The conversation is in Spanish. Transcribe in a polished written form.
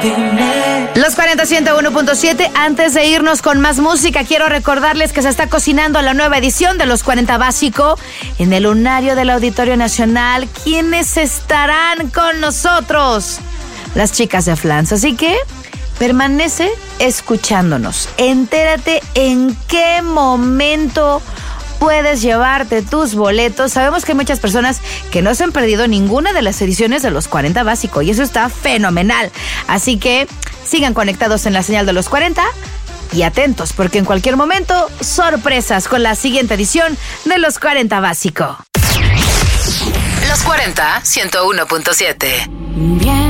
Los 40 101.7. Antes de irnos con más música, quiero recordarles que se está cocinando la nueva edición de Los 40 Básico en el Lunario del Auditorio Nacional. ¿Quiénes estarán con nosotros? Las chicas de Flans. Así que permanece escuchándonos. Entérate en qué momento puedes llevarte tus boletos. Sabemos que hay muchas personas que no se han perdido ninguna de las ediciones de Los 40 Básico y eso está fenomenal. Así que sigan conectados en la señal de Los 40 y atentos porque en cualquier momento sorpresas con la siguiente edición de Los 40 Básico. Los 40 101.7. Bien.